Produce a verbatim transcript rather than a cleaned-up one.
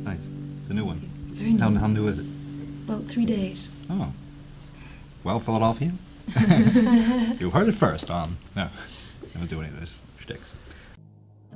nice. It's a new one. Very new. How, how new is it? About three days. Oh. Well, Philadelphia? You heard it first on... No, I don't do any of those shticks.